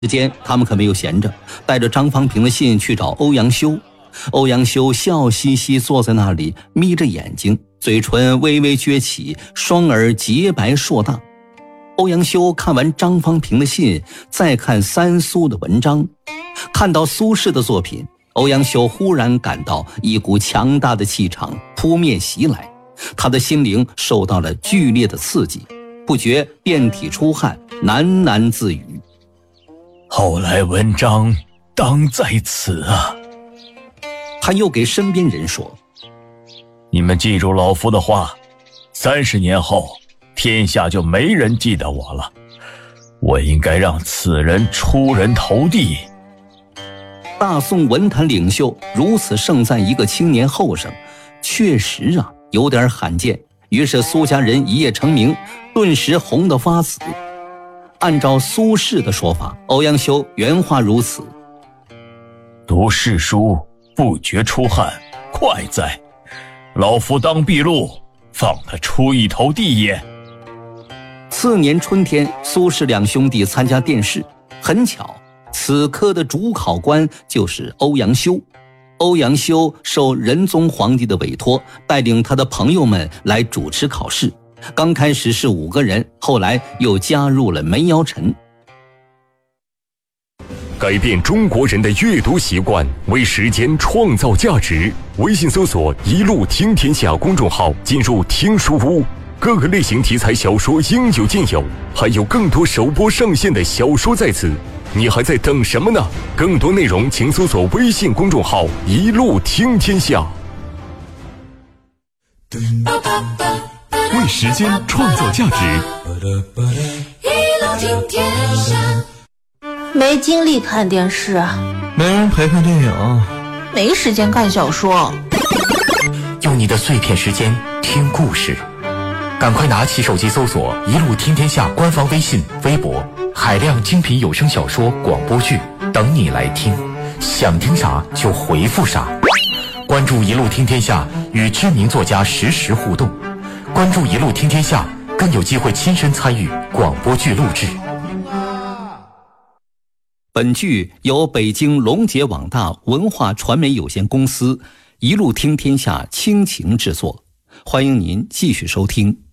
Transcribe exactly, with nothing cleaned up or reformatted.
之间，他们可没有闲着，带着张方平的信去找欧阳修。欧阳修笑嘻嘻坐在那里，眯着眼睛，嘴唇微微撅起，双耳洁白硕大。欧阳修看完张方平的信，再看三苏的文章，看到苏轼的作品，欧阳修忽然感到一股强大的气场扑面袭来，他的心灵受到了剧烈的刺激，不觉遍体出汗，喃喃自语： 后来文章当在此啊。 他又给身边人说： 你们记住老夫的话，三十年后天下就没人记得我了，我应该让此人出人头地。 大宋文坛领袖如此盛赞一个青年后生，确实啊有点罕见。于是苏家人一夜成名，顿时红得发紫。按照苏轼的说法，欧阳修原话如此： 读世书不觉出汗，快哉！老夫当秘录，放他出一头地也。 次年春天，苏轼两兄弟参加殿试，很巧，此科的主考官就是欧阳修。欧阳修受仁宗皇帝的委托，带领他的朋友们来主持考试。刚开始是五个人，后来又加入了梅尧臣。 改变中国人的阅读习惯，为时间创造价值。微信搜索“一路听天下”公众号，进入听书屋，各个类型题材小说应有尽有，还有更多首播上线的小说在此。你还在等什么呢？更多内容请搜索微信公众号“一路听天下”。 为时间创造价值， 一路听天下。 没精力看电视， 没人陪看电影， 没时间看小说。 用你的碎片时间听故事，赶快拿起手机搜索“一路听天下”官方微信、微博，海量精品有声小说、广播剧等你来听，想听啥就回复啥。关注“一路听天下”，与知名作家实时互动。关注“一路听天下”，更有机会亲身参与广播剧录制。 本剧由北京龙杰网大文化传媒有限公司一路听天下倾情制作，欢迎您继续收听。